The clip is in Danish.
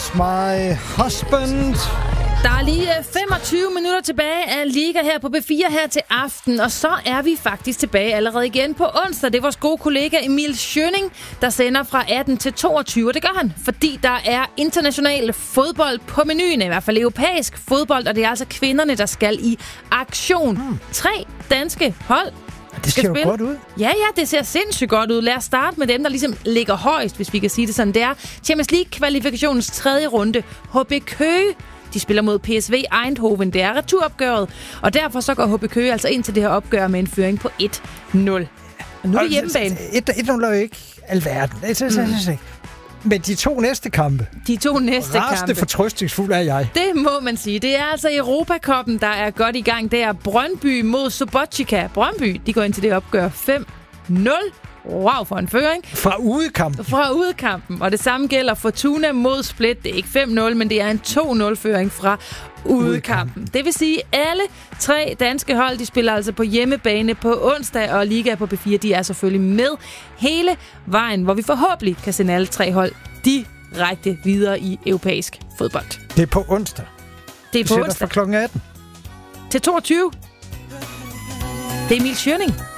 Is My Husband. Der er lige 25 minutter tilbage af Liga her på B4 her til aften, og så er vi faktisk tilbage allerede igen på onsdag. Det er vores gode kollega Emil Schønning, der sender fra 18 til 22. Det gør han, fordi der er international fodbold på menuen, i hvert fald europæisk fodbold, og det er altså kvinderne, der skal i aktion. 3 danske hold. Det ser jo godt ud. Ja, det ser sindssygt godt ud. Lad os starte med dem, der ligesom ligger højst, hvis vi kan sige det sådan. Det er Champions League-kvalifikationens 3. runde. HB Køge. De spiller mod PSV Eindhoven. Det er returopgøret, og derfor så går HB Køge altså ind til det her opgør med en føring på 1-0. Og nu er det hjemmebane. 1-0 er jo ikke alverden. Men de 2 næste kampe. Rasende fortrøstningsfuld er jeg. Det må man sige. Det er altså Europacupen, der er godt i gang. Det er Brøndby mod Subotica. Brøndby, de går ind til det opgør 5-0. Wow, for en føring. Fra udekampen. Og det samme gælder Fortuna mod Split. Det er ikke 5-0, men det er en 2-0-føring fra udekampen. Det vil sige, at alle 3 danske hold, de spiller altså på hjemmebane på onsdag, og Liga på B4, de er selvfølgelig med hele vejen, hvor vi forhåbentlig kan sende alle 3 hold direkte videre i europæisk fodbold. Det er på onsdag. Det er på onsdag. Fra kl. 18. Til 22. Det er Emil Schønning.